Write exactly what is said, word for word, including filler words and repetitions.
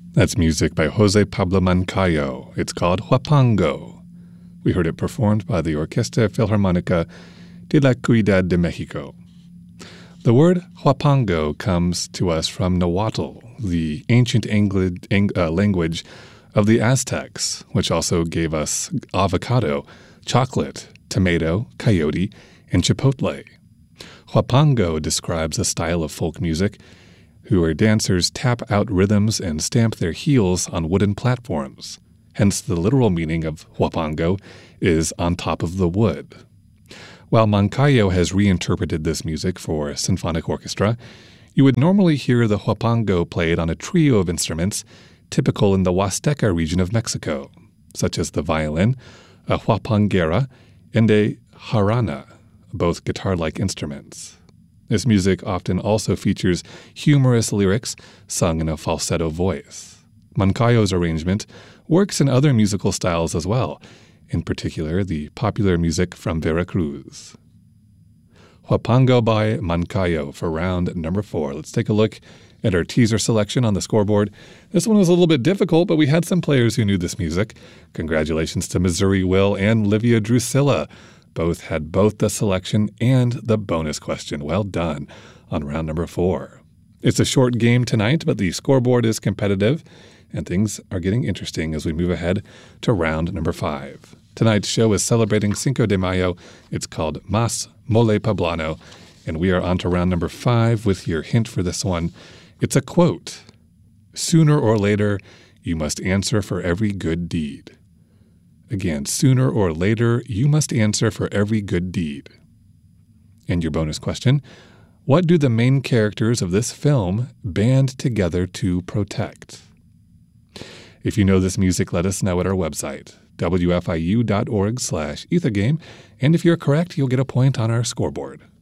That's music by Jose Pablo Moncayo. It's called Huapango. We heard it performed by the Orquesta Filharmónica de la Ciudad de México. The word Huapango comes to us from Nahuatl, the ancient Angli- ang- uh, language of the Aztecs, which also gave us avocado, chocolate, tomato, coyote, and chipotle. Huapango describes a style of folk music where dancers tap out rhythms and stamp their heels on wooden platforms. Hence, the literal meaning of Huapango is on top of the wood. While Moncayo has reinterpreted this music for symphonic orchestra, you would normally hear the Huapango played on a trio of instruments typical in the Huasteca region of Mexico, such as the violin, a huapanguera, and a jarana, both guitar-like instruments. This music often also features humorous lyrics sung in a falsetto voice. Moncayo's arrangement works in other musical styles as well, in particular the popular music from Veracruz. Huapango by Moncayo for round number four. Let's take a look at our teaser selection on the scoreboard. This one was a little bit difficult, but we had some players who knew this music. Congratulations to Missouri Will and Livia Drusilla. Both had both the selection and the bonus question. Well done on round number four. It's a short game tonight, but the scoreboard is competitive, and things are getting interesting as we move ahead to round number five. Tonight's show is celebrating Cinco de Mayo. It's called Mas Mole Poblano, and we are on to round number five with your hint for this one. It's a quote. Sooner or later, you must answer for every good deed. Again, sooner or later, you must answer for every good deed. And your bonus question, what do the main characters of this film band together to protect? If you know this music, let us know at our website, w f i u dot org slash ethergame, and if you're correct, you'll get a point on our scoreboard.